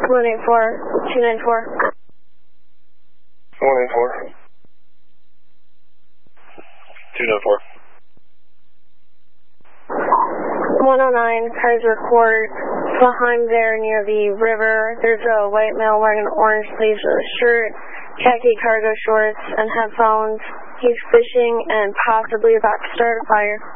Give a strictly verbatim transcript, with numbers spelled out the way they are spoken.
one eight four, two nine four. one eight four. two nine four. one oh nine, Kaiser Court, behind there near the river. There's a white male wearing an orange sleeves shirt, khaki cargo shorts, and headphones. He's fishing and possibly about to start a fire.